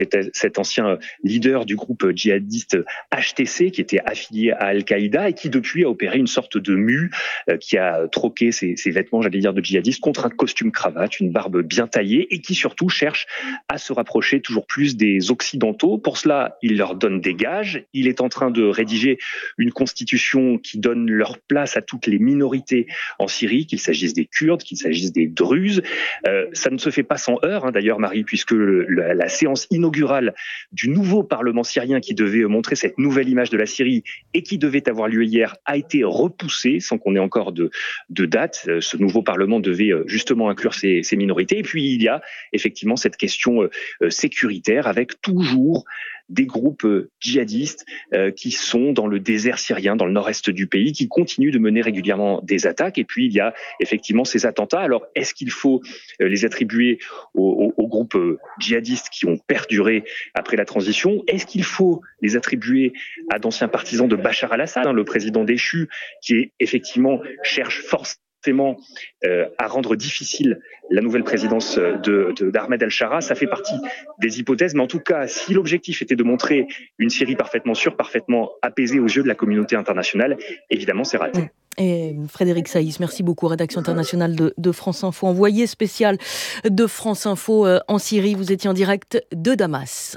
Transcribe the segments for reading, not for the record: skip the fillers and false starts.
cet ancien leader du groupe djihadiste HTC qui était affilié à Al-Qaïda et qui depuis a opéré une sorte de mue, qui a troqué ses vêtements, j'allais dire, de djihadiste contre un costume cravate, une barbe bien taillée et qui surtout cherche à se rapprocher toujours plus des Occidentaux. Pour cela, il leur donne des gages. Il est en train de rédiger une constitution qui donne leur place à toutes les minorités en Syrie, qu'il s'agisse des Kurdes, qu'il s'agisse des Druzes. Ça ne se fait pas sans heurts, d'ailleurs, Marie, puisque la séance inaugurale du nouveau Parlement syrien qui devait montrer cette nouvelle image de la Syrie et qui devait avoir lieu hier a été repoussée sans qu'on ait encore de date. Ce nouveau Parlement devait justement inclure ces minorités. Et puis il y a effectivement cette question sécuritaire avec toujours des groupes djihadistes qui sont dans le désert syrien, dans le nord-est du pays, qui continuent de mener régulièrement des attaques. Et puis, il y a effectivement ces attentats. Alors, est-ce qu'il faut les attribuer aux groupes djihadistes qui ont perduré après la transition? Est-ce qu'il faut les attribuer à d'anciens partisans de Bachar al-Assad, le président déchu, qui effectivement cherche forcément à rendre difficile la nouvelle présidence d'Ahmed al-Shara? Ça fait partie des hypothèses, mais en tout cas, si l'objectif était de montrer une Syrie parfaitement sûre, parfaitement apaisée aux yeux de la communauté internationale, évidemment, c'est raté. Et Frédéric Saïs, merci beaucoup, rédaction internationale de France Info, envoyé spécial de France Info en Syrie. Vous étiez en direct de Damas.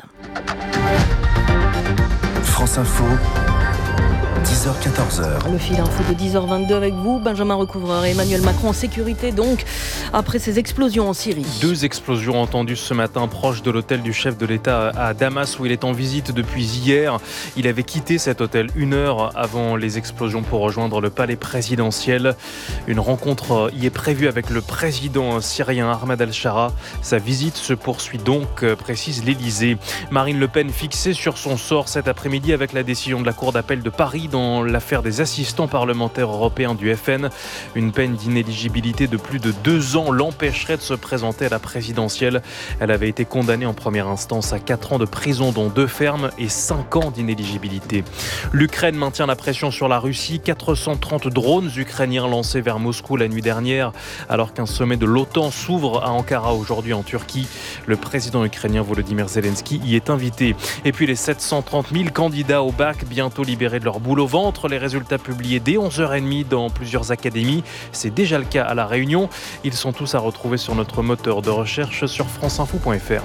France Info, 10h-14h. Le fil info de 10h22 avec vous, Benjamin Recouvreur et Emmanuel Macron en sécurité donc après ces explosions en Syrie. 2 explosions entendues ce matin proche de l'hôtel du chef de l'État à Damas où il est en visite depuis hier. Il avait quitté cet hôtel 1 heure avant les explosions pour rejoindre le palais présidentiel. Une rencontre y est prévue avec le président syrien Ahmed al-Shara. Sa visite se poursuit donc, précise l'Élysée. Marine Le Pen fixée sur son sort cet après-midi avec la décision de la Cour d'appel de Paris dans l'affaire des assistants parlementaires européens du FN. Une peine d'inéligibilité de plus de 2 ans l'empêcherait de se présenter à la présidentielle. Elle avait été condamnée en première instance à 4 ans de prison, dont 2 fermes et 5 ans d'inéligibilité. L'Ukraine maintient la pression sur la Russie. 430 drones ukrainiens lancés vers Moscou la nuit dernière, alors qu'un sommet de l'OTAN s'ouvre à Ankara aujourd'hui en Turquie. Le président ukrainien Volodymyr Zelensky y est invité. Et puis les 730 000 candidats au bac bientôt libérés de leur boule au ventre. Les résultats publiés dès 11h30 dans plusieurs académies. C'est déjà le cas à La Réunion. Ils sont tous à retrouver sur notre moteur de recherche sur franceinfo.fr.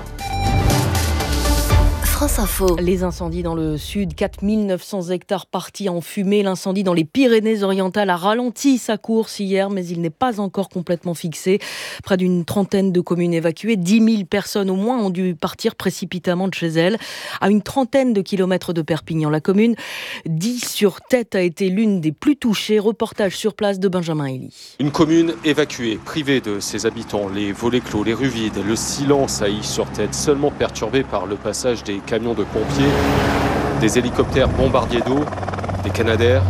France Info. Les incendies dans le sud, 4900 hectares partis en fumée. L'incendie dans les Pyrénées-Orientales a ralenti sa course hier, mais il n'est pas encore complètement fixé. Près d'une trentaine de communes évacuées, 10 000 personnes au moins ont dû partir précipitamment de chez elles. À une trentaine de kilomètres de Perpignan, la commune d'Is-sur-Tête a été l'une des plus touchées. Reportage sur place de Benjamin Elie. Une commune évacuée, privée de ses habitants, les volets clos, les rues vides, le silence à Is-sur-Tête, seulement perturbé par le passage des camions de pompiers, des hélicoptères bombardiers d'eau, des Canadair.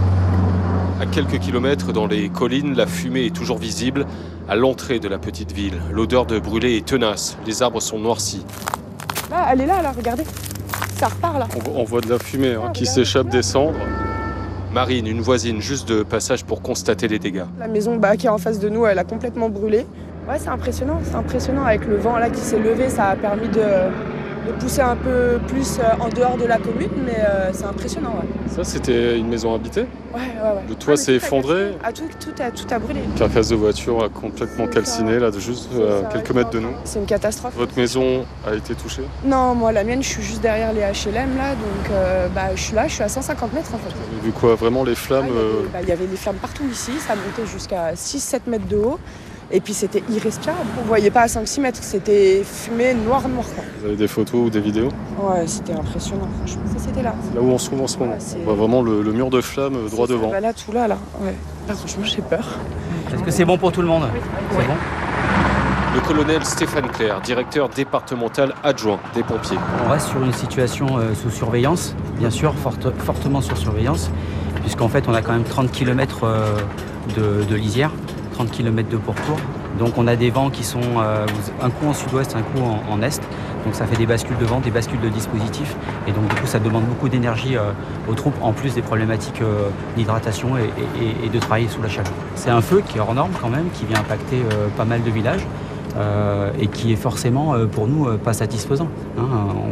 À quelques kilomètres dans les collines, la fumée est toujours visible à l'entrée de la petite ville. L'odeur de brûlé est tenace, les arbres sont noircis. Là, elle est là, regardez. Ça repart là. On voit de la fumée qui s'échappe des cendres. Marine, une voisine, juste de passage pour constater les dégâts. La maison qui est en face de nous, elle a complètement brûlé. Ouais, c'est impressionnant avec le vent là qui s'est levé, ça a permis de pousser un peu plus en dehors de la commune, mais c'est impressionnant. Ouais. Ça, c'était une maison habitée ? Ouais. Le toit s'est effondré ? Tout a brûlé. Une carcasse de voiture a complètement calciné, là, juste à quelques mètres de nous. C'est une catastrophe. Votre maison a été touchée ? Non, moi, la mienne, je suis juste derrière les HLM, là, donc je suis là, je suis à 150 mètres, en fait. Vous avez vu quoi, vraiment les flammes Il y avait des flammes partout ici, ça montait jusqu'à 6-7 mètres de haut. Et puis c'était irrespirable. On ne voyait pas à 5-6 mètres, c'était fumée noire. Quoi. Vous avez des photos ou des vidéos ? Ouais, c'était impressionnant, franchement. Ça, c'était là. Là où on se trouve en ce moment. On voit vraiment le mur de flammes droit devant. Là, tout là. Ouais. Là, franchement, j'ai peur. Est-ce que c'est bon pour tout le monde ? C'est bon ? Le colonel Stéphane Clair, directeur départemental adjoint des pompiers. On reste sur une situation sous surveillance, bien sûr, fortement sur surveillance, puisqu'en fait, on a quand même 30 km de lisière. 30 km de pourtour. Donc on a des vents qui sont un coup en sud-ouest, un coup en est. Donc ça fait des bascules de vent, des bascules de dispositifs. Et donc du coup ça demande beaucoup d'énergie aux troupes, en plus des problématiques d'hydratation et de travailler sous la chaleur. C'est un feu qui est hors norme quand même, qui vient impacter pas mal de villages. et qui est forcément pour nous pas satisfaisant.